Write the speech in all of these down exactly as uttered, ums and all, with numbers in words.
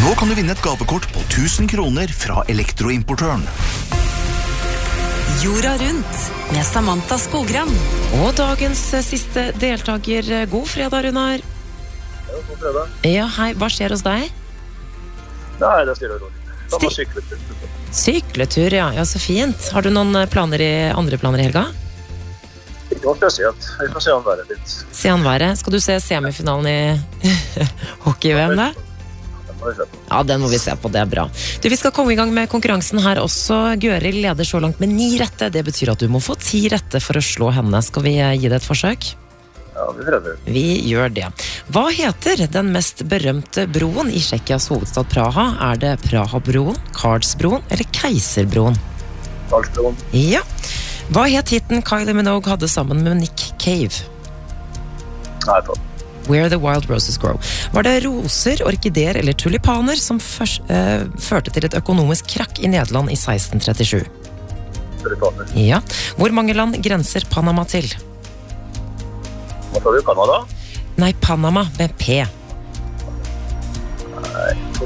Nå kan du vinne et gavekort på tusen kroner fra Elektroimportøren. Jorda rundt med Samantha Skogran. Og dagens siste deltaker. God fredag, Runar. Ja, god fredag. Ja, hei. Hva skjer hos deg? Nei, det styrer rolig. Da må sykletur. Sykletur, ja. Ja, så fint. Har du noen planer i, andre planer i helga? Ikke noe spesielt. Vi får se han være litt. Se han være. Skal du se semifinalen i hockey-V M da? Den må vi se på. Ja, den må vi se på. Det er bra. Du, vi skal komme i gang med konkurransen her også. Gøril leder så langt med ni rette. Det betyr at du må få ti rette for å slå henne. Skal vi gi det et forsøk? Ja, vi prøver. Vi gjør det. Hva heter den mest berømte broen i Tsjekkias hovedstad Praha? Er det Praha-broen, Karlsbroen eller Keiserbroen? Karlsbroen. Ja. Hva het hitten Kylie Minogue hadde sammen med Nick Cave? Nei, på. Where the Wild Roses Grow. Var det roser, orkideer eller tulipaner som først, øh, førte til et økonomisk krakk i Nederland i seksten trettisju? Tulipaner. Ja. Hvor mange land grenser Panama til? Hva sa du, Kanada? Nei, Panama med P. Nei, to.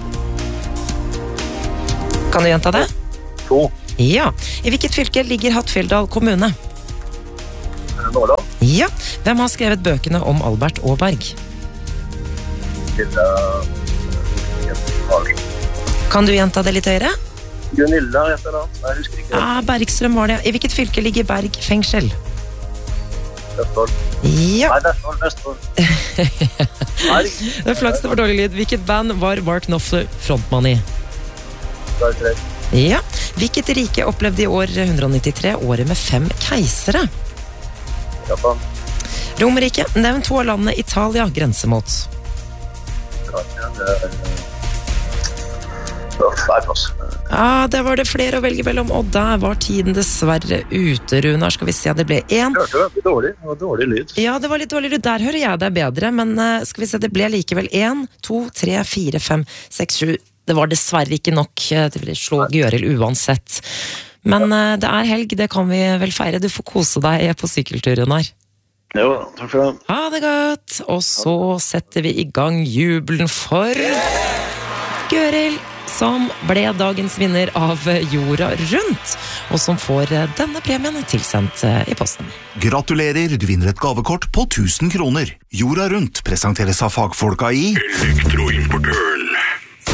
Kan du gjenta det? To. Ja. I hvilket fylke ligger Hattfjelldal kommune? Nordland. Ja. Hvem har skrevet bøkene om Albert Aaberg? Gunilla. Kan du gjenta det litt høyere? Gunilla heter det. Nei, jeg husker ikke. Ja, Bergstrøm var det. I hvilket fylke ligger Berg fengsel? Vestfold. Ja. Nei, Vestfold, Vestfold. Nei, Det er flaks det var dårlig lyd. Hvilket band var Mark Knopfler frontmann i? det er tre. Ja. Hvilket rike opplevde i år hundre nittitre året med fem keisere? Japan. Romerike. Nevn to av landene Italia grenser mot. Frankrike. Det er... Uff, det er plass. Ja, der var det flere å velge mellom, og der var tiden dessverre ute, Runar. Skal vi se, det ble én. Det hørte veldig dårlig. Det var dårlig lyd. Ja, det var litt dårlig lyd. Der hører jeg deg bedre, men uh, skal vi se, det ble likevel én, to, tre, fire, fem, seks, sju. Det var dessverre ikke nok uh, til å slå Gøril uansett. Men uh, det er helg, det kan vi vel feire. Du får kose deg på sykkeltur, Runar. Jo, takk for det. Ha det godt. Og så setter vi i gang jubelen for Gøril, som ble dagens vinner av Jorda rundt, og som får denne premien tilsendt i posten. Gratulerer, du vinner et gavekort på tusen kroner. Jorda rundt presenteres av fagfolka i Elektroimportøren.